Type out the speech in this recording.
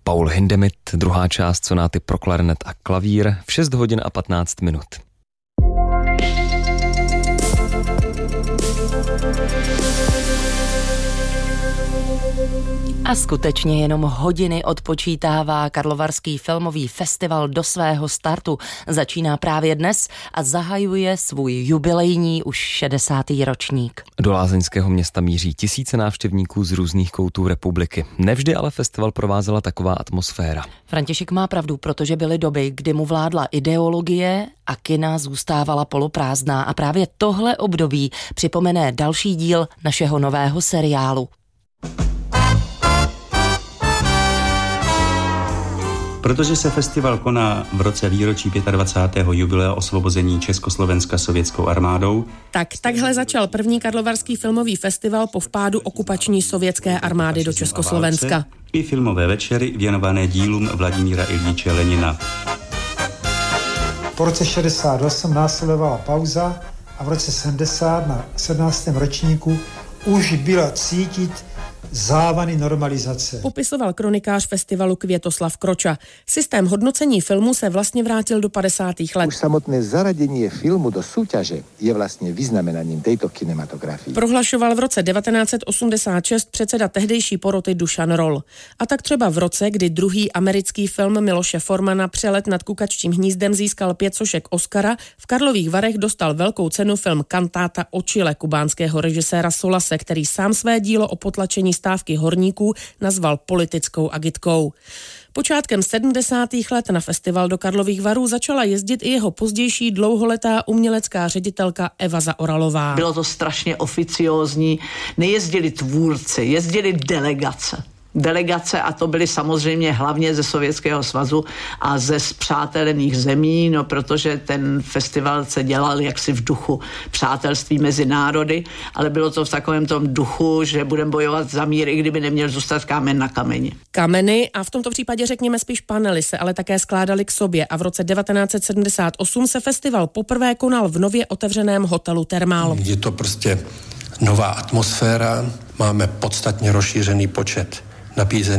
Paul Hindemith, druhá část sonáty pro klarinet a klavír v 6 hodin a 15 minut. A skutečně jenom hodiny odpočítává Karlovarský filmový festival do svého startu. Začíná právě dnes a zahajuje svůj jubilejní už 60. ročník. Do lázeňského města míří tisíce návštěvníků z různých koutů republiky. Nevždy ale festival provázela taková atmosféra. František má pravdu, protože byly doby, kdy mu vládla ideologie a kina zůstávala poloprázdná. A právě tohle období připomene další díl našeho nového seriálu. Protože se festival koná v roce výročí 25. jubilea osvobození Československa sovětskou armádou. Takhle začal první Karlovarský filmový festival po vpádu okupační sovětské armády do Československa. I filmové večery věnované dílům Vladimíra Iljiče Lenina. Po roce 68 následovala pauza a v roce 70 na 17. ročníku už byla cítit závany normalizace. Popisoval kronikář festivalu Květoslav Kroča. Systém hodnocení filmu se vlastně vrátil do 50. let. Už samotné zaradění filmu do soutěže je vlastně vyznamenaním této kinematografie. Prohlašoval v roce 1986 předseda tehdejší poroty Dušan Roll. A tak třeba v roce, kdy druhý americký film Miloše Formana Přelet nad kukaččím hnízdem získal 5 sošek Oscara, v Karlových Varech dostal velkou cenu film Kantáta o Chile kubánského režiséra Solase, který sám své dílo o potlačení stávky horníků nazval politickou agitkou. Počátkem 70. let na festival do Karlových Varů začala jezdit i jeho pozdější dlouholetá umělecká ředitelka Eva Zaoralová. Bylo to strašně oficiózní, nejezdili tvůrci, jezdili delegace a to byly samozřejmě hlavně ze Sovětského svazu a ze spřátelených zemí, no protože ten festival se dělal jaksi v duchu přátelství mezi národy, ale bylo to v takovém tom duchu, že budeme bojovat za mír, i kdyby neměl zůstat kámen na kameni. Kameny a v tomto případě řekněme spíš panely se ale také skládaly k sobě a v roce 1978 se festival poprvé konal v nově otevřeném hotelu Thermal. Je to prostě nová atmosféra, máme podstatně rozšířený počet nabízených